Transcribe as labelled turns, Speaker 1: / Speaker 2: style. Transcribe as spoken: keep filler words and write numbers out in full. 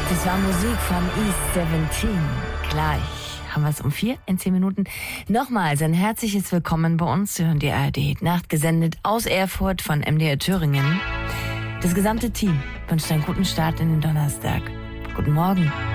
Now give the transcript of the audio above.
Speaker 1: Das war Musik von East siebzehn. Gleich haben wir es um vier in zehn Minuten. Nochmals ein herzliches Willkommen bei uns. Sie hören die A R D Nacht, gesendet aus Erfurt von M D R Thüringen. Das gesamte Team wünscht einen guten Start in den Donnerstag. Guten Morgen.